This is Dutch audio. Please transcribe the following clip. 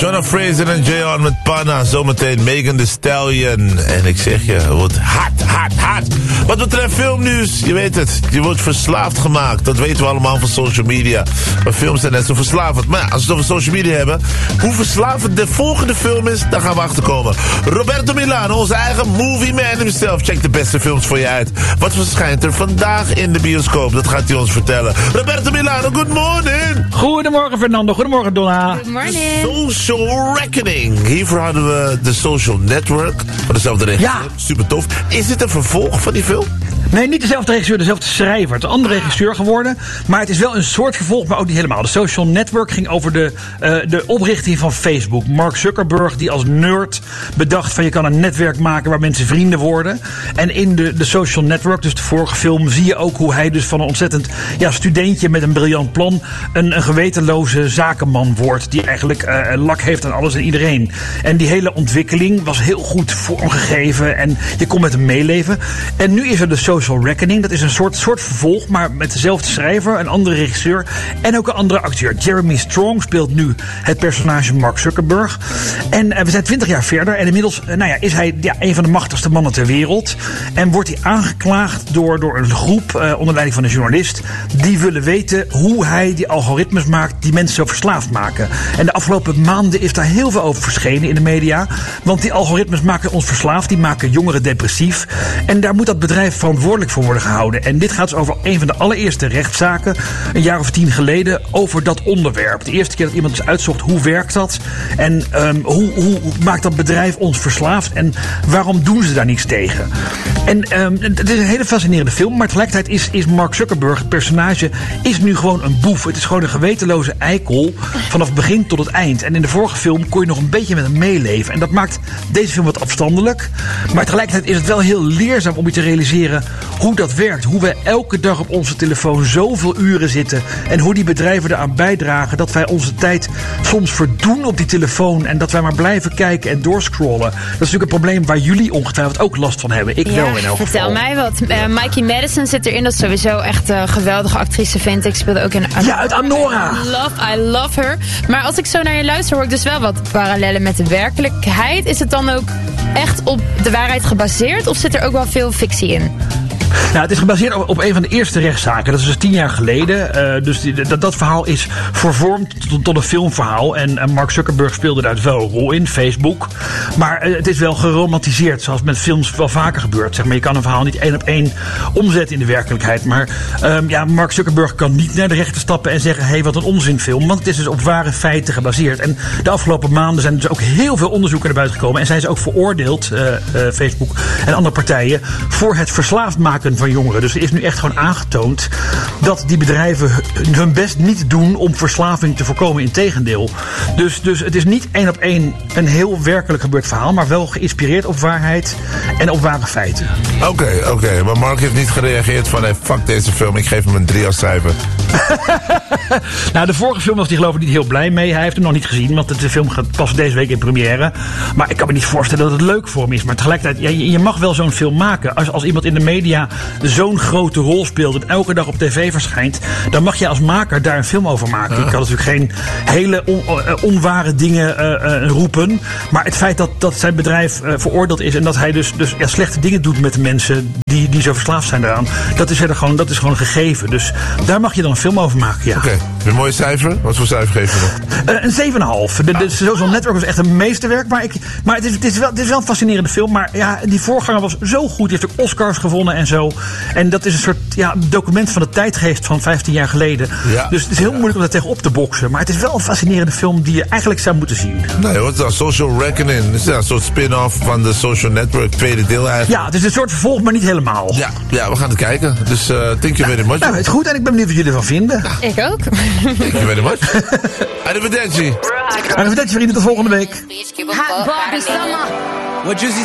Jonah Fraser en J.R. met Panna. Zometeen Megan Thee Stallion. En ik zeg je, wordt hard. Wat betreft filmnieuws, je weet het. Je wordt verslaafd gemaakt. Dat weten we allemaal van social media. Maar films zijn net zo verslavend. Maar ja, als we het over social media hebben, hoe verslavend de volgende film is, daar gaan we achterkomen. Roberto Milano, onze eigen movie man himself. Check de beste films voor je uit. Wat verschijnt er vandaag in de bioscoop? Dat gaat hij ons vertellen. Roberto Milano, good morning. Goedemorgen Fernando, goedemorgen Donna. Good morning. Social Reckoning. Hiervoor hadden we de Social Network. Van dezelfde regisseur. Ja. Super tof. Is dit een vervolg van die film? Nee, niet dezelfde regisseur, dezelfde schrijver. Het is een andere regisseur geworden. Maar het is wel een soort vervolg, maar ook niet helemaal. De Social Network ging over de oprichting van Facebook. Mark Zuckerberg, die als nerd bedacht van je kan een netwerk maken waar mensen vrienden worden. En in de Social Network, dus de vorige film, zie je ook hoe hij dus van een ontzettend studentje met een briljant plan een gewetenloze zakenman wordt. Die eigenlijk lak heeft aan alles en iedereen. En die hele ontwikkeling was heel goed vormgegeven en je kon met hem meeleven. En nu is er de Social Reckoning. Dat is een soort vervolg, maar met dezelfde schrijver, een andere regisseur en ook een andere acteur. Jeremy Strong speelt nu het personage Mark Zuckerberg. En we zijn 20 jaar verder en inmiddels is hij een van de machtigste mannen ter wereld. En wordt hij aangeklaagd door een groep onder leiding van een journalist. Die willen weten hoe hij die algoritmes maakt die mensen zo verslaafd maken. En de afgelopen maanden is daar heel veel over verschenen in de media. Want die algoritmes maken ons verslaafd. Die maken jongeren depressief. En daar moet dat bedrijf verantwoordelijk voor worden gehouden. En dit gaat dus over een van de allereerste rechtszaken, een jaar of 10 geleden, over dat onderwerp. De eerste keer dat iemand dus uitzocht hoe werkt dat en hoe maakt dat bedrijf ons verslaafd en waarom doen ze daar niets tegen. En het is een hele fascinerende film, maar tegelijkertijd is Mark Zuckerberg, het personage, is nu gewoon een boef. Het is gewoon een gewetenloze eikel vanaf het begin tot het eind. En in de vorige film kon je nog een beetje met hem meeleven. En dat maakt deze film wat afstandelijk. Maar tegelijkertijd is het wel heel leerzaam om je te realiseren hoe dat werkt. Hoe wij elke dag op onze telefoon zoveel uren zitten. En hoe die bedrijven eraan bijdragen dat wij onze tijd soms verdoen op die telefoon. En dat wij maar blijven kijken en doorscrollen. Dat is natuurlijk een probleem waar jullie ongetwijfeld ook last van hebben. Ik wel in elk geval. Vertel mij wat. Mikey Madison zit erin. Dat is sowieso echt een geweldige actrice, vind ik. Speelde ook in uit Anora. I love her. Maar als ik zo naar je luister, hoor ik dus wel wat parallellen met de werkelijkheid. Is het dan ook echt op de waarheid gebaseerd? Of zit er ook wel veel fictie in? Nou, het is gebaseerd op een van de eerste rechtszaken. Dat is dus 10 jaar geleden. Dus dat verhaal is vervormd tot een filmverhaal. En Mark Zuckerberg speelde daar wel een rol in, Facebook. Maar het is wel geromantiseerd, zoals met films wel vaker gebeurt. Zeg maar, je kan een verhaal niet 1 op 1 omzetten in de werkelijkheid. Maar Mark Zuckerberg kan niet naar de rechter stappen en zeggen, hey, wat een onzinfilm. Want het is dus op ware feiten gebaseerd. En de afgelopen maanden zijn er dus ook heel veel onderzoeken naar buiten gekomen. En zijn ze ook veroordeeld, Facebook en andere partijen, voor het verslaafd maken van jongeren. Dus er is nu echt gewoon aangetoond dat die bedrijven hun best niet doen om verslaving te voorkomen. Integendeel. Dus het is niet 1 op 1 een heel werkelijk gebeurd verhaal, maar wel geïnspireerd op waarheid en op ware feiten. Oké. Maar Mark heeft niet gereageerd van, hey, fuck deze film, ik geef hem een 3 als cijfer. Nou, de vorige film was hij geloof ik niet heel blij mee. Hij heeft hem nog niet gezien, want de film gaat pas deze week in première. Maar ik kan me niet voorstellen dat het leuk voor hem is. Maar tegelijkertijd, je mag wel zo'n film maken. Als iemand in de media zo'n grote rol speelt en elke dag op tv verschijnt, dan mag je als maker daar een film over maken. Ik kan natuurlijk geen hele onware dingen roepen. Maar het feit dat zijn bedrijf veroordeeld is en dat hij dus slechte dingen doet met de mensen die zo verslaafd zijn daaraan, dat is gewoon een gegeven. Dus daar mag je dan een film over maken, ja. Oké. Een mooi cijfer? Wat voor cijfer geef je nog? Een 7,5. De Social Network was echt een meesterwerk. Maar het is wel een fascinerende film. Maar ja, die voorganger was zo goed. Die heeft ook Oscars gewonnen en zo. En dat is een soort document van de tijdgeest van 15 jaar geleden. Ja. Dus het is heel moeilijk om daar tegenop te boksen. Maar het is wel een fascinerende film die je eigenlijk zou moeten zien. Nee, wat is dat? Social Reckoning. Het is een soort spin-off van de Social Network. Tweede deel eigenlijk. Ja, het is een soort vervolg, maar niet helemaal. Ja, we gaan het kijken. Dus thank you very much. Nou, het is goed en ik ben benieuwd wat jullie ervan vinden. Ja. Ik ook. Thank you very much. Arrivederci. Arrivederci, vrienden. Tot volgende week. Hot Barbie Summer.